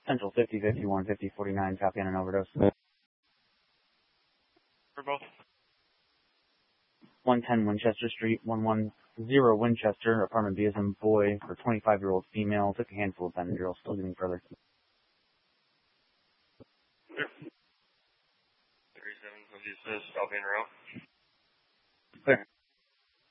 Central 50, 51, 50, 49, copy on an overdose. For both. 110 Winchester Street, 110 Winchester, apartment B as in boy, for 25-year-old female. Took a handful of Benadryl, still getting further. 37, I'll be in a row.